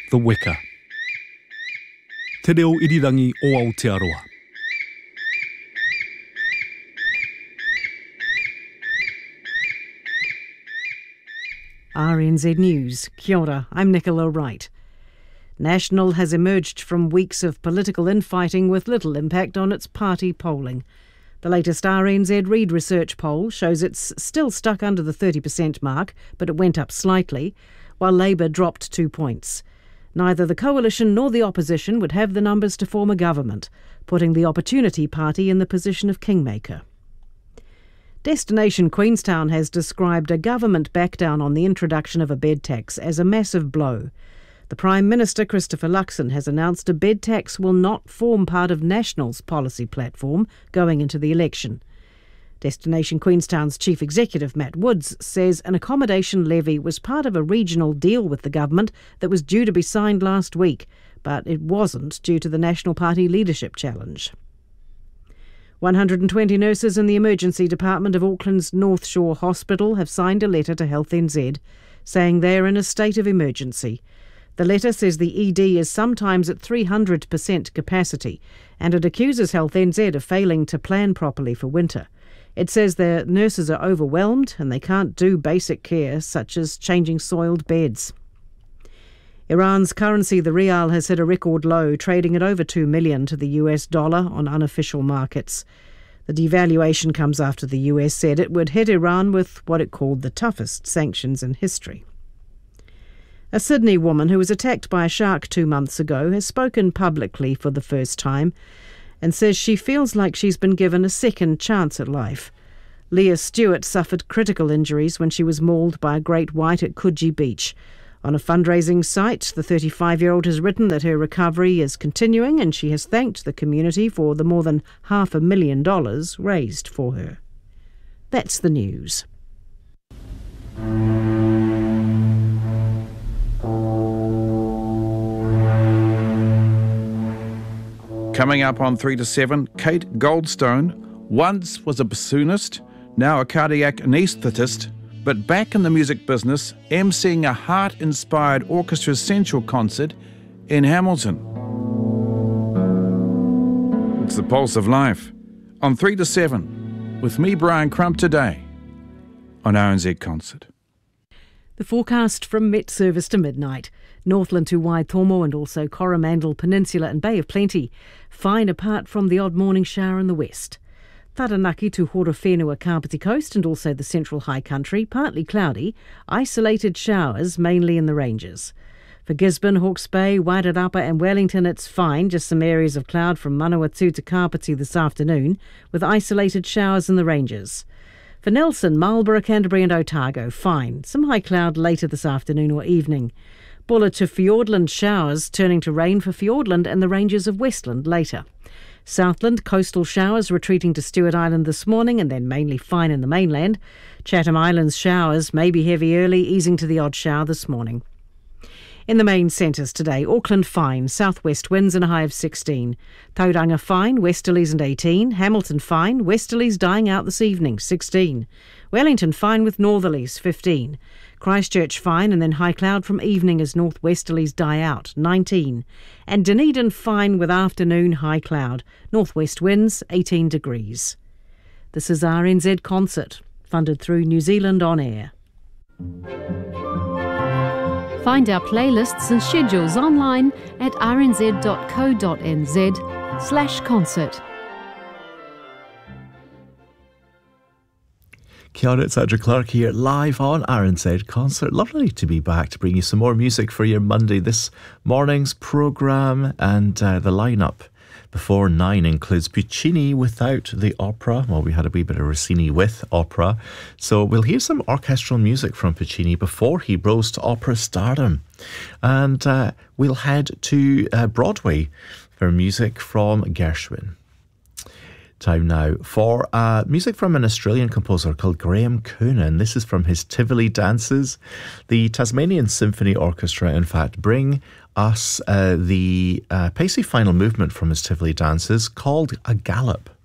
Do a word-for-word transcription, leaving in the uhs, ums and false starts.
The Weka. Te reo irirangi o Aotearoa. R N Z News. Kia ora, I'm Nicola Wright. National has emerged from weeks of political infighting with little impact on its party polling. The latest R N Z Reid Research poll shows it's still stuck under the thirty percent mark, but it went up slightly, while Labour dropped two points. Neither the coalition nor the opposition would have the numbers to form a government, putting the Opportunity Party in the position of kingmaker. Destination Queenstown has described a government backdown on the introduction of a bed tax as a massive blow. The Prime Minister, Christopher Luxon, has announced a bed tax will not form part of National's policy platform going into the election. Destination Queenstown's Chief Executive, Matt Woods, says an accommodation levy was part of a regional deal with the government that was due to be signed last week, but it wasn't due to the National Party leadership challenge. one hundred twenty nurses in the emergency department of Auckland's North Shore Hospital have signed a letter to Health N Z saying they're in a state of emergency. The letter says the E D is sometimes at three hundred percent capacity, and it accuses Health N Z of failing to plan properly for winter. It says their nurses are overwhelmed and they can't do basic care such as changing soiled beds. Iran's currency, the rial, has hit a record low, trading at over two million dollars to the U S dollar on unofficial markets. The devaluation comes after the U S said it would hit Iran with what it called the toughest sanctions in history. A Sydney woman who was attacked by a shark two months ago has spoken publicly for the first time and says she feels like she's been given a second chance at life. Leah Stewart suffered critical injuries when she was mauled by a great white at Coogee Beach. On a fundraising site, the thirty-five-year-old has written that her recovery is continuing and she has thanked the community for the more than half a million dollars raised for her. That's the news. Coming up on three to seven, Kate Goldstone once was a bassoonist, now a cardiac anaesthetist, but back in the music business, emceeing a heart-inspired orchestra central concert in Hamilton. It's the pulse of life on three to seven with me, Brian Crump, today on R N Z Concert. The forecast from Met Service to midnight. Northland to Waitomo and also Coromandel Peninsula and Bay of Plenty. Fine apart from the odd morning shower in the west. Taranaki to Horowhenua Kapiti Coast and also the central high country, partly cloudy. Isolated showers, mainly in the ranges. For Gisborne, Hawke's Bay, Wairarapa and Wellington, it's fine. Just some areas of cloud from Manawatu to Kapiti this afternoon, with isolated showers in the ranges. For Nelson, Marlborough, Canterbury and Otago, fine. Some high cloud later this afternoon or evening. Bulla to Fiordland, showers turning to rain for Fiordland and the ranges of Westland later. Southland, coastal showers retreating to Stewart Island this morning and then mainly fine in the mainland. Chatham Islands, showers, maybe heavy early, easing to the odd shower this morning. In the main centres today, Auckland fine, southwest winds and a high of sixteen. Tauranga fine, westerlies and eighteen. Hamilton fine, westerlies dying out this evening, sixteen. Wellington fine with northerlies, fifteen. Christchurch fine and then high cloud from evening as northwesterlies die out, nineteen. And Dunedin fine with afternoon high cloud, northwest winds, eighteen degrees. This is R N Z Concert, funded through New Zealand On Air. Find our playlists and schedules online at rnz.co.nz slash concert. Kia ora, it's Andrew Clark here, live on R N Z Concert. Lovely to be back to bring you some more music for your Monday. This morning's programme and uh, the lineup before nine includes Puccini without the opera. Well, we had a wee bit of Rossini with opera. So we'll hear some orchestral music from Puccini before he rose to opera stardom. And uh, we'll head to uh, Broadway for music from Gershwin. Time now for uh, music from an Australian composer called Graham Coonan. This is from his Tivoli Dances. The Tasmanian Symphony Orchestra, in fact, bring us uh, the uh, pacey final movement from his Tivoli Dances called A Gallop.